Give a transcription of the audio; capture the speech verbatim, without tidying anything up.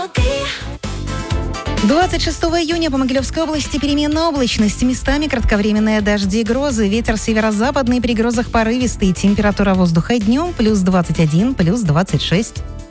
двадцать шестого июня по Могилевской области переменная облачность. Местами кратковременные дожди и грозы. Ветер северо-западный, при грозах порывистый. Температура воздуха днем плюс двадцать один, плюс двадцать шесть.